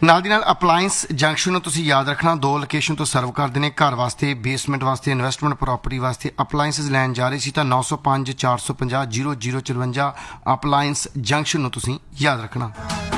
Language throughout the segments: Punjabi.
ਨਾਲ ਦੀ ਨਾਲ ਅਪਲਾਈਐਂਸ ਜੰਕਸ਼ਨ ਨੂੰ ਤੁਸੀਂ ਯਾਦ ਰੱਖਣਾ, 2 ਲੋਕੇਸ਼ਨ ਤੋਂ ਸਰਵ ਕਰਦੇ ਨੇ। ਘਰ ਵਾਸਤੇ, ਬੇਸਮੈਂਟ ਵਾਸਤੇ, ਇਨਵੈਸਟਮੈਂਟ ਪ੍ਰੋਪਰਟੀ ਵਾਸਤੇ ਅਪਲਾਈਐਂਸਿਸ ਲੈਣ ਜਾ ਰਹੇ ਸੀ ਤਾਂ 905 450 0054 ਅਪਲਾਈਐਂਸ ਜੰਕਸ਼ਨ ਨੂੰ ਤੁਸੀਂ ਯਾਦ ਰੱਖਣਾ।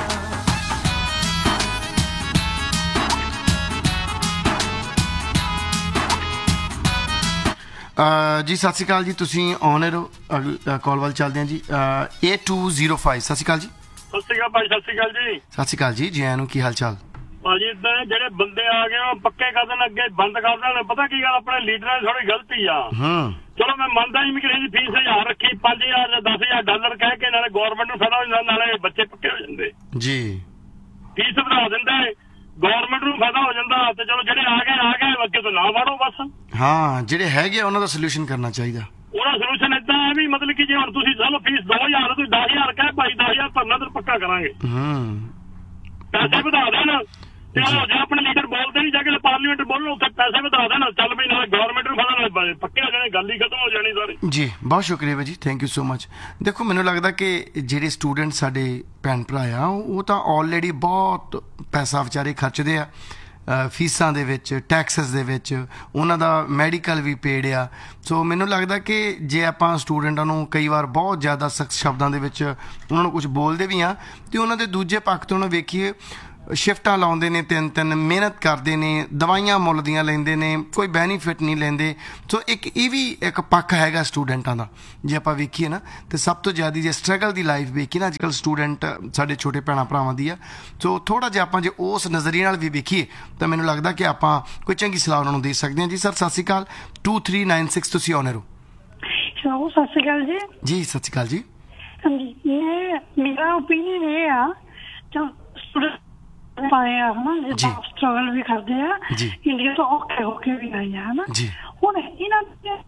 ਜੀ ਸਤਿ ਸ਼੍ਰੀ ਅਕਾਲ ਜੀ, ਤੁਸੀਂ ਔਨ 에ਅਰ ਕਾਲ ਵੱਲ ਚੱਲਦੇ ਹਾਂ ਜੀ। 8205 ਸਤਿ ਸ਼੍ਰੀ ਅਕਾਲ ਜੀ। ਸਤਿ ਸ਼੍ਰੀ ਅਕਾਲ ਭਾਈ। ਸਤਿ ਸ਼੍ਰੀ ਅਕਾਲ ਜੀ। ਸਤਿ ਸ਼੍ਰੀ ਅਕਾਲ ਜੀ, ਜੀ ਆਇਆਂ ਨੂੰ। ਕੀ ਹਾਲ ਚਾਲ ਭਾਜੀ? ਇਦਾਂ ਜਿਹੜੇ ਬੰਦੇ ਆ ਗਏ ਉਹ ਪੱਕੇ ਕਰ ਦੇਣ, ਅੱਗੇ ਬੰਦ ਕਰ ਦੇਣ। ਪਤਾ ਕੀ ਗੱਲ, ਆਪਣੇ ਲੀਡਰਾਂ ਦੀ ਥੋੜੀ ਗਲਤੀ ਆ। ਚਲੋ ਮੈਂ ਮੰਨਦਾ ਇਮੀਗ੍ਰੇਸ਼ਨ ਦੀ ਫੀਸ 1000 ਰੱਖੀ, 5000 ਜਾਂ 10000 ਡਾਲਰ ਕਹਿ ਕੇ ਨਾਲੇ ਗੌਰਮੈਂਟ ਨੂੰ ਫਾਇਦਾ ਹੋ ਜਾਂਦਾ, ਨਾਲੇ ਬੱਚੇ ਪੱਕੇ ਹੋ ਜਾਂਦੇ ਜੀ। ਫੀਸ ਵਧਾ ਦਿੰਦੇ, ਗੌਰਮੈਂਟ ਨੂੰ ਫਾਇਦਾ ਹੋ ਜਾਂਦਾ। ਤੇ ਚਲੋ ਜਿਹੜੇ ਆ ਗਏ ਅੱਗੇ ਤੋਂ ਨਾ ਵਾੜੋ ਬਸ। ਹਾਂ, ਜਿਹੜੇ ਹੈਗੇ ਉਹਨਾਂ ਦਾ ਸੋਲੂਸ਼ਨ ਕਰਨਾ ਚਾਹੀਦਾ। ਉਹਦਾ ਸੋਲੂਸ਼ਨ ਏਦਾਂ ਹੈ ਵੀ ਮਤਲਬ ਕਿ ਜੇ ਹੁਣ ਤੁਸੀਂ ਚਲੋ ਫੀਸ 2000 ਤੁਸੀਂ 10000 ਕਹਿ ਭਾਈ 10000 ਭਰਨਾ ਤੇ ਪੱਕਾ ਕਰਾਂਗੇ। ਪੈਸੇ ਵਧਾ ਦੇਣ ਤੇ ਜੇ ਆਪਣੇ ਲੀਡਰ ਬੋਲਦੇ ਨਹੀਂ, ਜਾ ਕੇ ਪਾਰਲੀਮੈਂਟ ਬੋਲਣ, ਉੱਥੇ ਪੈਸੇ ਵਧਾ ਦੇਣ। ਚੱਲ ਵੀ ਨਾਲ ਗੌਰਮੈਂਟ ਨੂੰ ਫਾਇਦਾ, ਪੱਕੇ ਹੋ ਜਾਣੇ, ਗੱਲ ਹੀ ਖਤਮ ਹੋ ਜਾਣੀ ਸਾਰੀ। ਜੀ ਬਹੁਤ ਸ਼ੁਕਰੀਆ ਭਾਜੀ, ਥੈਂਕ ਯੂ ਸੋ ਮਚ। ਦੇਖੋ ਮੈਨੂੰ ਲੱਗਦਾ ਕਿ ਜਿਹੜੇ ਸਟੂਡੈਂਟ ਸਾਡੇ ਭੈਣ ਭਰਾ ਆ ਉਹ ਤਾਂ ਆਲਰੇਡੀ ਬਹੁਤ ਪੈਸਾ ਵਿਚਾਰੇ ਖਰਚਦੇ ਆ ਫੀਸਾਂ ਦੇ ਵਿੱਚ, ਟੈਕਸਿਸ ਦੇ ਵਿੱਚ, ਉਹਨਾਂ ਦਾ ਮੈਡੀਕਲ ਵੀ ਪੇਡ ਆ। ਸੋ ਮੈਨੂੰ ਲੱਗਦਾ ਕਿ ਜੇ ਆਪਾਂ ਸਟੂਡੈਂਟਾਂ ਨੂੰ ਕਈ ਵਾਰ ਬਹੁਤ ਜ਼ਿਆਦਾ ਸਖਤ ਸ਼ਬਦਾਂ ਦੇ ਵਿੱਚ ਉਹਨਾਂ ਨੂੰ ਕੁਝ ਬੋਲਦੇ ਵੀ ਆ ਅਤੇ ਉਹਨਾਂ ਦੇ ਦੂਜੇ ਪੱਖ ਤੋਂ ਉਹਨਾਂ ਵੇਖੀਏ ਸ਼ਿਫਟਾਂ ਲਾਉਂਦੇ ਨੇ, 3 ਮਿਹਨਤ ਕਰਦੇ ਨੇ, ਦਵਾਈਆਂ ਮੁੱਲ ਦੀਆਂ ਲੈਂਦੇ ਨੇ, ਕੋਈ ਬੈਨੀਫਿਟ ਨਹੀਂ ਲੈਂਦੇ। ਸੋ ਇਹ ਵੀ ਇੱਕ ਪੱਖ ਹੈਗਾ ਸਟੂਡੈਂਟਾਂ ਦਾ ਜੇ ਆਪਾਂ ਵੇਖੀਏ ਨਾ। ਅਤੇ ਸਭ ਤੋਂ ਜ਼ਿਆਦਾ ਜੇ ਸਟਰਗਲ ਦੀ ਲਾਈਫ ਵੇਖੀਏ ਨਾ ਅੱਜ ਕੱਲ੍ਹ ਸਟੂਡੈਂਟ ਸਾਡੇ ਛੋਟੇ ਭੈਣਾਂ ਭਰਾਵਾਂ ਦੀ ਆ। ਸੋ ਥੋੜ੍ਹਾ ਜਿਹਾ ਆਪਾਂ ਜੇ ਉਸ ਨਜ਼ਰੀਏ ਨਾਲ ਵੀ ਵੇਖੀਏ ਤਾਂ ਮੈਨੂੰ ਲੱਗਦਾ ਕਿ ਆਪਾਂ ਕੋਈ ਚੰਗੀ ਸਲਾਹ ਉਹਨਾਂ ਨੂੰ ਦੇ ਸਕਦੇ ਹਾਂ। ਜੀ ਸਰ ਸਤਿ ਸ਼੍ਰੀ ਅਕਾਲ। 2396 ਤੁਸੀਂ ਔਨ 에ਅਰ ਹੋ। ਹੈਲੋ ਸਤਿ ਸ਼੍ਰੀ ਅਕਾਲ ਜੀ। ਜੀ ਸਤਿ ਸ਼੍ਰੀ ਅਕਾਲ ਜੀ। ਹਾਂਜੀ, ਮੇਰਾ ਓਪੀਨੀਅਨ ਇਹ ਆ ਸਟੂਡੈਂਟ ਪਾਏ ਆ ਹਨਾ, ਜਿੱਦਾਂ ਸਟਰਗਲ ਵੀ ਕਰਦੇ ਆ, ਇੰਡੀਆ ਤੋਂ ਔਖੇ ਹੋ ਕੇ ਵੀ ਆਏ ਆ ਹਨਾ। ਹੁਣ ਇਹਨਾਂ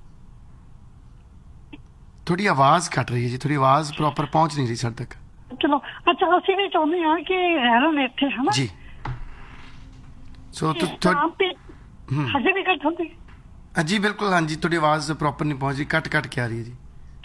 ਥੋੜੀ ਆਵਾਜ਼ ਘੱਟ ਰਹੀ ਹੈ ਜੀ, ਥੋੜੀ ਆਵਾਜ਼ ਪ੍ਰੋਪਰ ਪਹੁੰਚ ਨਹੀਂ ਰਹੀ ਸਾਡੇ ਤੱਕ। ਚਲੋ ਅੱਛਾ, ਅਸੀਂ ਵੀ ਚਾਹੁੰਦੇ ਹਾਂ ਕਿ ਰਹਿਣ ਇੱਥੇ ਹਨਾ ਜੀ। ਸੋ ਹਜੇ ਵੀ ਘੱਟ ਹੁੰਦੀ ਜੀ? ਬਿਲਕੁਲ ਹਾਂਜੀ, ਤੁਹਾਡੀ ਆਵਾਜ਼ ਪ੍ਰੋਪਰ ਨਹੀਂ ਪਹੁੰਚ ਰਹੀ, ਕੱਟ ਕੇ ਆ ਰਹੀ ਹੈ ਜੀ।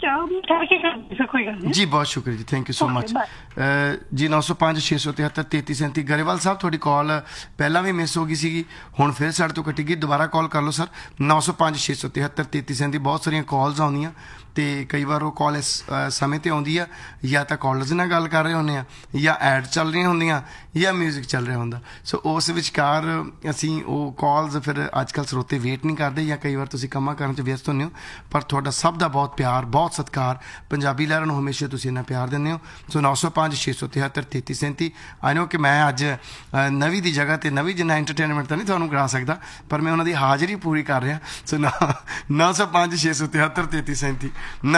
ਜੀ ਬਹੁਤ ਸ਼ੁਕਰੀਆ ਜੀ, ਥੈਂਕ ਯੂ ਸੋ ਮਚ ਜੀ। 905 673 3337 ਗਰੇਵਾਲ ਸਾਹਿਬ, ਤੁਹਾਡੀ ਕਾਲ ਪਹਿਲਾਂ ਵੀ ਮਿਸ ਹੋ ਗਈ ਸੀਗੀ, ਹੁਣ ਫਿਰ ਸਾਡੇ ਤੋਂ ਕੱਟੀ ਗਈ। ਦੁਬਾਰਾ ਕਾਲ ਕਰ ਲਓ ਸਰ, 905 673 3337। ਬਹੁਤ ਸਾਰੀਆਂ ਕਾਲਸ ਆਉਂਦੀਆਂ ਅਤੇ ਕਈ ਵਾਰ ਉਹ ਕਾਲ ਇਸ ਸਮੇਂ 'ਤੇ ਆਉਂਦੀ ਆ, ਜਾਂ ਤਾਂ ਕਾਲਰਸ ਨਾਲ ਗੱਲ ਕਰ ਰਹੇ ਹੁੰਦੇ ਆ, ਜਾਂ ਐਡ ਚੱਲ ਰਹੀਆਂ ਹੁੰਦੀਆਂ, ਜਾਂ ਮਿਊਜ਼ਿਕ ਚੱਲ ਰਿਹਾ ਹੁੰਦਾ। ਸੋ ਉਸ ਵਿਚਕਾਰ ਅਸੀਂ ਉਹ ਕਾਲਸ ਫਿਰ ਅੱਜ ਕੱਲ੍ਹ ਸਰੋਤੇ ਵੇਟ ਨਹੀਂ ਕਰਦੇ, ਜਾਂ ਕਈ ਵਾਰ ਤੁਸੀਂ ਕੰਮਾਂ ਕਰਨ 'ਚ ਵਿਅਸਤ ਹੁੰਦੇ ਹੋ। ਪਰ ਤੁਹਾਡਾ ਸਭ ਦਾ ਬਹੁਤ ਪਿਆਰ, ਬਹੁਤ ਸਤਿਕਾਰ, ਪੰਜਾਬੀ ਲਹਿਰਾਂ ਨੂੰ ਹਮੇਸ਼ਾ ਤੁਸੀਂ ਇੰਨਾ ਪਿਆਰ ਦਿੰਦੇ ਹੋ। ਸੋ 905 673 3337। ਆਈ ਨੋ ਕਿ ਮੈਂ ਅੱਜ ਨਵੀਂ ਦੀ ਜਗ੍ਹਾ 'ਤੇ ਨਵੀਂ ਜਿੰਨਾ ਐਂਟਰਟੇਨਮੈਂਟ ਤਾਂ ਨਹੀਂ ਤੁਹਾਨੂੰ ਕਰਾ ਸਕਦਾ, ਪਰ ਮੈਂ ਉਹਨਾਂ ਦੀ ਹਾਜ਼ਰੀ ਪੂਰੀ ਕਰ ਰਿਹਾ। ਸੋ 905 673 3337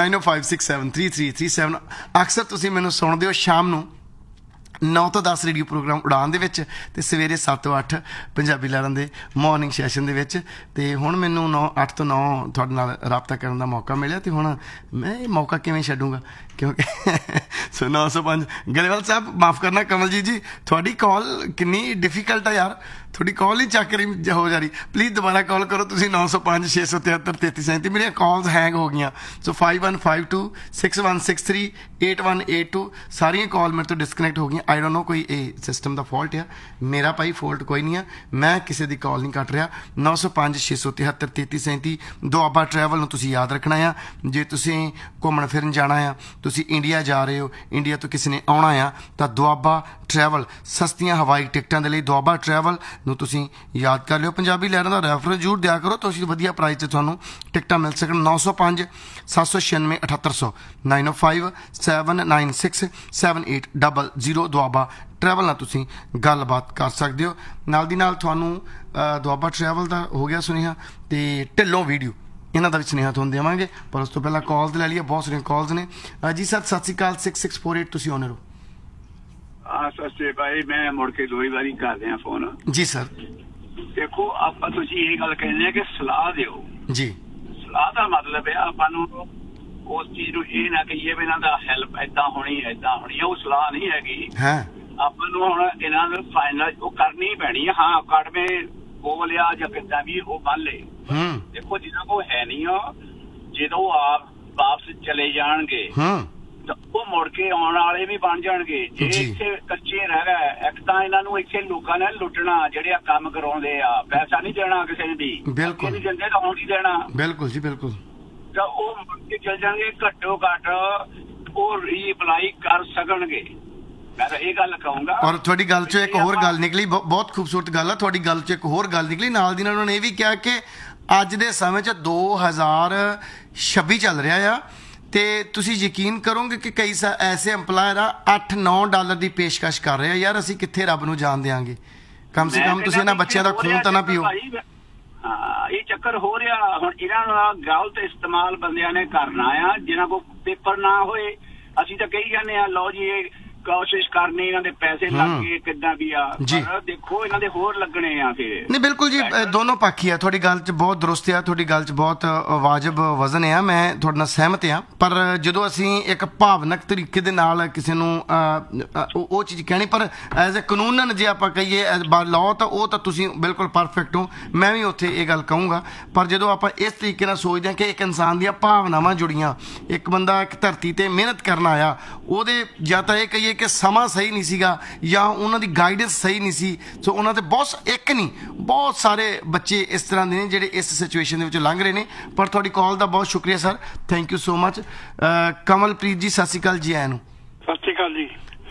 9056733337। ਅਕਸਰ ਤੁਸੀਂ ਮੈਨੂੰ ਸੁਣਦੇ ਹੋ ਸ਼ਾਮ ਨੂੰ 9 ਤੋਂ 10 ਰੇਡੀਓ ਪ੍ਰੋਗਰਾਮ ਉਡਾਨ ਦੇ ਵਿੱਚ, ਅਤੇ ਸਵੇਰੇ 7 ਤੋਂ 8 ਪੰਜਾਬੀ ਲਹਿਰਾਂ ਦੇ ਮੋਰਨਿੰਗ ਸੈਸ਼ਨ ਦੇ ਵਿੱਚ। ਅਤੇ ਹੁਣ ਮੈਨੂੰ 8 ਤੋਂ 9 ਤੁਹਾਡੇ ਨਾਲ ਰਾਬਤਾ ਕਰਨ ਦਾ ਮੌਕਾ ਮਿਲਿਆ, ਅਤੇ ਹੁਣ ਮੈਂ ਇਹ ਮੌਕਾ ਕਿਵੇਂ ਛੱਡੂੰਗਾ, ਕਿਉਂਕਿ ਸੋ 905 ਗਰੇਵਾਲ ਸਾਹਿਬ ਮਾਫ਼ ਕਰਨਾ, ਕਮਲਜੀਤ ਜੀ ਤੁਹਾਡੀ ਕਾਲ ਕਿੰਨੀ ਡਿਫੀਕਲਟ ਆ ਯਾਰ, ਤੁਹਾਡੀ ਕਾਲ ਹੀ ਚੱਕ ਰਹੀ ਹੋ ਜਾ ਰਹੀ। ਪਲੀਜ਼ ਦੁਬਾਰਾ ਕਾਲ ਕਰੋ ਤੁਸੀਂ 905 673 3337। ਮੇਰੀਆਂ ਕਾਲਸ ਹੈਂਗ ਹੋ ਗਈਆਂ। ਸੋ 5152 6163 8182 ਸਾਰੀਆਂ ਕਾਲ ਮੇਰੇ ਤੋਂ ਡਿਸਕਨੈਕਟ ਹੋ ਗਈਆਂ। ਆਈ ਡੋਂਟ ਨੋ, ਕੋਈ ਇਹ ਸਿਸਟਮ ਦਾ ਫਾਲਟ ਆ, ਮੇਰਾ ਭਾਈ ਫਾਲਟ ਕੋਈ ਨਹੀਂ ਆ, ਮੈਂ ਕਿਸੇ ਦੀ ਕਾਲ ਨਹੀਂ ਕੱਟ ਰਿਹਾ। 905 673 3337 ਦੁਆਬਾ ਟਰੈਵਲ ਨੂੰ ਤੁਸੀਂ ਯਾਦ ਰੱਖਣਾ ਆ। ਜੇ ਤੁਸੀਂ ਘੁੰਮਣ ਫਿਰਨ ਜਾਣਾ ਆ, ਤੁਸੀਂ ਇੰਡੀਆ ਜਾ ਰਹੇ ਹੋ, ਇੰਡੀਆ ਤੋਂ ਕਿਸੇ ਨੇ ਆਉਣਾ ਆ, ਤਾਂ ਦੁਆਬਾ ਟਰੈਵਲ ਸਸਤੀਆਂ ਹਵਾਈ ਟਿਕਟਾਂ ਦੇ ਲਈ ਦੁਆਬਾ ਟਰੈਵਲ ਨੂੰ ਤੁਸੀਂ ਯਾਦ ਕਰ ਲਿਓ। ਪੰਜਾਬੀ ਲਹਿਰਾਂ ਦਾ ਰੈਫਰੈਂਸ ਜ਼ਰੂਰ ਦਿਆ ਕਰੋ, ਤੁਸੀਂ ਵਧੀਆ ਪ੍ਰਾਈਸ 'ਤੇ ਤੁਹਾਨੂੰ ਟਿਕਟਾਂ ਮਿਲ ਸਕਣ। 905 796 7800 905 796 7800 ਦੁਆਬਾ ਟਰੈਵਲ ਨਾਲ ਤੁਸੀਂ ਗੱਲਬਾਤ ਕਰ ਸਕਦੇ ਹੋ। ਨਾਲ ਦੀ ਨਾਲ ਤੁਹਾਨੂੰ ਦੁਆਬਾ ਟਰੈਵਲ ਦਾ ਹੋ ਗਿਆ ਸੁਨੇਹਾ, ਅਤੇ ਢਿੱਲੋਂ ਵੀਡੀਓ ਇਹਨਾਂ ਦਾ ਵੀ ਸੁਨੇਹਾ ਤੁਹਾਨੂੰ ਦੇਵਾਂਗੇ, ਪਰ ਉਸ ਤੋਂ ਪਹਿਲਾਂ ਕਾਲਸ ਲੈ ਲਈਏ। ਬਹੁਤ ਸਾਰੀਆਂ ਕਾਲਸ ਨੇ ਜੀ। ਸਰ ਸਤਿ ਸ਼੍ਰੀ ਅਕਾਲ। 6648 ਤੁਸੀਂ ਔਨ 에ਅਰ ਹੋ। ਸਤਿ ਸ਼੍ਰੀ ਅਕਾਲ ਭਾਈ, ਮੈਂ ਮੁੜ ਕੇ 2 ਵਾਰੀ ਕਰ ਰਿਹਾ ਫੋਨ। ਜੀ ਸਰ। ਦੇਖੋ ਆਪਾਂ ਤੁਸੀਂ ਇਹ ਗੱਲ ਕਹਿੰਦੇ ਆ ਕਿ ਸਲਾਹ ਦਿਓ ਜੀ। ਸਲਾਹ ਦਾ ਮਤਲਬ ਹੈ ਆਪਾਂ ਨੂੰ ਉਸ ਚੀਜ਼ ਨੂੰ ਇਹ ਨਾ ਕਹੀਏ ਵੀ ਇਹਨਾਂ ਦਾ ਹੈਲਪ ਏਦਾਂ ਹੋਣੀ ਉਹ ਸਲਾਹ ਨਹੀਂ ਹੈਗੀ। ਆਪਾਂ ਨੂੰ ਹੁਣ ਇਹਨਾਂ ਨੂੰ ਫਾਈਨਲ ਉਹ ਕਰਨੀ ਪੈਣੀ ਹੈ। ਹਾਂ ਅਕਾਡਮੀ ਬੋਲ ਲਿਆ ਜਾਂ ਕਿੱਦਾਂ ਵੀ ਉਹ ਬੰਨ ਲਏ। ਦੇਖੋ ਜਿਹਨਾਂ ਕੋਲ ਹੈ ਨਹੀਂ ਜਦੋਂ ਆਪ ਵਾਪਸ ਚਲੇ ਜਾਣਗੇ ਤਾਂ ਉਹ ਮੁੜ ਕੇ ਆਉਣ ਵਾਲੇ ਵੀ ਬਣ ਜਾਣਗੇ। ਜੇ ਇੱਥੇ ਕੱਚੇ ਰਹਿ ਗਏ, ਇੱਕ ਤਾਂ ਇਹਨਾਂ ਨੂੰ ਇੱਥੇ ਲੋਕਾਂ ਨੇ ਲੁੱਟਣਾ, ਜਿਹੜੇ ਆ ਕੰਮ ਕਰਾਉਂਦੇ ਆ, ਪੈਸਾ ਨਹੀਂ ਦੇਣਾ ਕਿਸੇ ਨੂੰ ਵੀ, ਬਿਲਕੁਲ ਨਹੀਂ ਦਿੰਦੇ ਤਾਂ ਹੁਣ ਨਹੀਂ ਦੇਣਾ। ਬਿਲਕੁਲ ਜੀ ਬਿਲਕੁਲ। ਤਾਂ ਉਹ ਮੁੜ ਕੇ ਚੱਲ ਜਾਣਗੇ, ਘੱਟੋ ਘੱਟ ਉਹ ਰੀਅਪਲਾਈ ਕਰ ਸਕਣਗੇ, ਮੈਂ ਤਾਂ ਇਹ ਗੱਲ ਕਹੂੰਗਾ। ਔਰ ਤੁਹਾਡੀ ਗੱਲ 'ਚੋਂ ਇੱਕ ਹੋਰ ਗੱਲ ਨਿਕਲੀ, ਬਹੁਤ ਖੂਬਸੂਰਤ ਗੱਲ ਆ ਤੁਹਾਡੀ ਗੱਲ 'ਚ, ਇੱਕ ਹੋਰ ਗੱਲ ਨਿਕਲੀ ਨਾਲ ਦੀ ਨਾਲ ਉਹਨਾਂ ਨੇ ਇਹ ਵੀ ਕਿਹਾ ਕਿ ਅੱਜ ਦੇ ਸਮੇਂ 'ਚ 2026 ਚੱਲ ਰਿਹਾ ਆ ਤੇ ਤੁਸੀਂ ਯਕੀਨ ਕਰੋਗੇ ਕਿ ਕਈ ਐਸੇ EMPLOYER ਆ $8-9 ਦੀ ਪੇਸ਼ਕਸ਼ ਕਰ ਰਹੇ ਆ। ਯਾਰ ਅਸੀਂ ਕਿੱਥੇ ਰੱਬ ਨੂੰ ਜਾਣ ਦਿਆਂਗੇ? ਕਮ ਸੇ ਕਮ ਤੁਸੀਂ ਇਹਨਾਂ ਬੱਚਿਆਂ ਦਾ ਖੂਨ ਤਾਂ ਨਾ ਪੀਓ। ਹਾਂ, ਇਹ ਚੱਕਰ ਹੋ ਰਿਹਾ ਹੁਣ। ਇਹਨਾਂ ਦਾ ਗਲਤ ਇਸਤੇਮਾਲ ਬੰਦਿਆਂ ਨੇ ਕਰਨਾ ਆ, ਜਿਨ੍ਹਾਂ ਕੋਲ ਪੇਪਰ ਨਾ ਹੋਏ। ਅਸੀਂ ਤਾਂ ਕਹੀ ਜਾਂਦੇ ਆ ਲਓ ਜੀ ਇਹ ਕੋਸ਼ਿਸ਼ ਕਰਨੀ, ਇਹਨਾਂ ਦੇ ਪੈਸੇ ਲੱਗ ਗਏ ਕਿੱਦਾਂ ਵੀ ਆ, ਪਰ ਦੇਖੋ ਇਹਨਾਂ ਦੇ ਹੋਰ ਲੱਗਣੇ ਆ ਫਿਰ। ਨਹੀਂ ਬਿਲਕੁਲ ਜੀ, ਦੋਨੋਂ ਪੱਖੀ ਆ। ਤੁਹਾਡੀ ਗੱਲ 'ਚ ਬਹੁਤ ਦਰੁਸਤ ਆ, ਤੁਹਾਡੀ ਗੱਲ 'ਚ ਬਹੁਤ ਵਾਜਬ ਵਜ਼ਨ ਆ, ਮੈਂ ਤੁਹਾਡੇ ਨਾਲ ਸਹਿਮਤ ਆ। ਪਰ ਜਦੋਂ ਅਸੀਂ ਇੱਕ ਭਾਵਨਕ ਤਰੀਕੇ ਦੇ ਨਾਲ ਕਿਸੇ ਨੂੰ ਉਹ ਚੀਜ਼ ਕਹਿਣੀ, ਪਰ ਐਜ਼ ਅ ਕਾਨੂੰਨਨ ਜੇ ਆਪਾਂ ਕਹੀਏ ਲਾਅ ਤਾਂ ਉਹ ਤਾਂ ਤੁਸੀਂ ਬਿਲਕੁਲ ਪਰਫੈਕਟ ਹੋ, ਮੈਂ ਵੀ ਉੱਥੇ ਇਹ ਗੱਲ ਕਹੂੰਗਾ। ਪਰ ਜਦੋਂ ਆਪਾਂ ਇਸ ਤਰੀਕੇ ਨਾਲ ਸੋਚਦੇ ਹਾਂ ਕਿ ਇੱਕ ਇਨਸਾਨ ਦੀਆਂ ਭਾਵਨਾਵਾਂ ਜੁੜੀਆਂ, ਇੱਕ ਬੰਦਾ ਇੱਕ ਧਰਤੀ ਤੇ ਮਿਹਨਤ ਕਰਨ ਆਇਆ, ਉਹਦੇ ਜਾਂ ਤਾਂ ਇਹ ਕਹੀਏ ਕਿ ਸਮਾਂ ਸਹੀ ਨਹੀਂ ਸੀਗਾ ਜਾਂ ਉਹਨਾਂ ਦੀ ਗਾਈਡੈਂਸ ਸਹੀ ਨਹੀਂ ਸੀ, ਸੋ ਉਹਨਾਂ ਦੇ ਇੱਕ ਨਹੀਂ ਬਹੁਤ ਸਾਰੇ ਬੱਚੇ ਇਸ ਤਰ੍ਹਾਂ ਦੇ ਨੇ ਜਿਹੜੇ ਇਸ ਸਿਚੁਏਸ਼ਨ ਦੇ ਵਿੱਚੋਂ ਲੰਘ ਰਹੇ ਨੇ। ਪਰ ਤੁਹਾਡੀ ਕਾਲ ਦਾ ਬਹੁਤ ਸ਼ੁਕਰੀਆ sir, thank you so much. Kamalpreet ਜੀ ਸਤਿ ਸ਼੍ਰੀ ਅਕਾਲ ਜੀ। ਆਇਆਂ ਨੂੰ ਸਤਿ ਸ਼੍ਰੀ ਅਕਾਲ ਜੀ।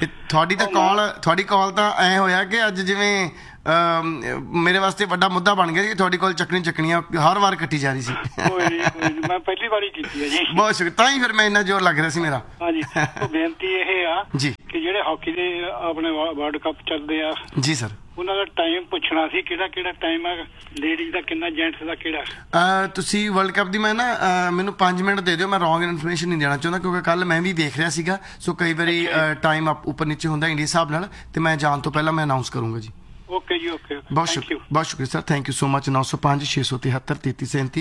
ਤੁਹਾਡੀ ਕਾਲ ਤਾਂ ਐ ਹੋਇਆ ਕਿ ਅੱਜ ਜਿਵੇਂ ਮੇਰੇ ਵਾਸਤੇ ਵੱਡਾ ਮੁੱਦਾ ਬਣ ਗਿਆ ਸੀ। ਤੁਹਾਡੀ ਕੋਲ ਚੱਕਣੀਆਂ ਹਰ ਵਾਰ ਕੱਟੀ ਜਾ ਰਹੀ ਸੀ। ਮੈਂ ਪਹਿਲੀ ਵਾਰੀ ਕੀਤੀ ਹੈ ਜੀ। ਬਹੁਤ ਸ਼ੁਕਰ, ਤਾਂ ਹੀ ਫਿਰ ਮੈਂ ਇੰਨਾ ਜ਼ੋਰ ਲੱਗ ਰਿਹਾ ਸੀ ਮੇਰਾ। ਹਾਂਜੀ, ਬੇਨਤੀ ਇਹ ਆ ਜੀ ਕਿ ਜਿਹੜੇ ਹਾਕੀ ਦੇ ਆਪਣੇ ਵਰਲਡ ਕੱਪ ਚੱਲਦੇ ਆ ਜੀ ਸਰ, ਉਹਨਾਂ ਦਾ ਟਾਈਮ ਪੁੱਛਣਾ ਸੀ, ਕਿਹੜਾ ਟਾਈਮ ਹੈ, ਲੇਡੀਜ਼ ਦਾ ਕਿੰਨਾ, ਜੈਂਟਸ ਦਾ ਕਿਹੜਾ। ਤੁਸੀਂ ਵਰਲਡ ਕੱਪ ਦੀ ਮੈਨੂੰ 5 ਮਿੰਟ ਦੇ ਦਿਓ, ਮੈਂ ਰੋਂਗ ਇਨਫੋਰਮੇਸ਼ਨ ਨਹੀਂ ਦੇਣਾ ਚਾਹੁੰਦਾ ਕਿਉਂਕਿ ਕੱਲ ਮੈਂ ਵੀ ਦੇਖ ਰਿਹਾ ਸੀਗਾ, ਸੋ ਕਈ ਵਾਰੀ ਟਾਈਮ ਉੱਪਰ ਨੀਚੇ ਹੁੰਦਾ ਇੰਡੀਆ ਹਿਸਾਬ ਨਾਲ, ਤੇ ਮੈਂ ਜਾਣ ਤੋਂ ਪਹਿਲਾਂ ਮੈਂ ਅਨਾਉਂਸ ਕਰੂੰਗਾ ਜੀ। ਓਕੇ ਜੀ, ਓਕੇ, ਬਹੁਤ ਸ਼ੁਕਰੀਆ sir, thank you so much. 905-673-3337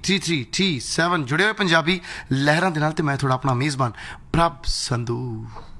9056733337 ਜੁੜੇ ਹੋਏ ਪੰਜਾਬੀ ਲਹਿਰਾਂ ਦੇ ਨਾਲ, ਤੇ ਮੈਂ ਤੁਹਾਡਾ ਆਪਣਾ ਮੇਜ਼ਬਾਨ ਪ੍ਰਭ ਸੰਧੂ।